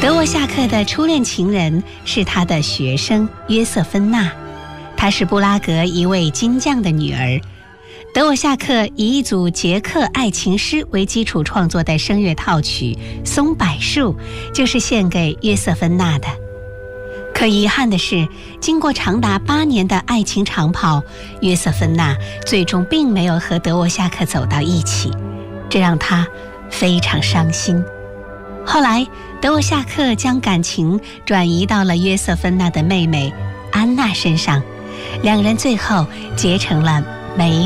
德沃夏克的初恋情人是他的学生约瑟芬娜，她是布拉格一位金匠的女儿。德沃夏克以一组捷克爱情诗为基础创作的声乐套曲《松柏树》就是献给约瑟芬娜的。可遗憾的是，经过长达8年的爱情长跑，约瑟芬娜最终并没有和德沃夏克走到一起，这让他非常伤心。后来，德沃夏克将感情转移到了约瑟芬娜的妹妹安娜身上，两人最后结成了美